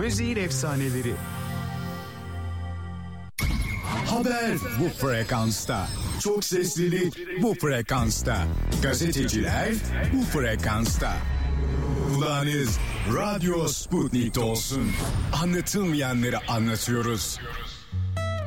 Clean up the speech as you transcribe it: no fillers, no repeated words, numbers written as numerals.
müziğin efsaneleri. Haber bu frekansta. Çok seslilik bu frekansta. Gazeteciler bu frekansta. Kulağınız Radyo Sputnik'te olsun. Anlatılmayanları anlatıyoruz.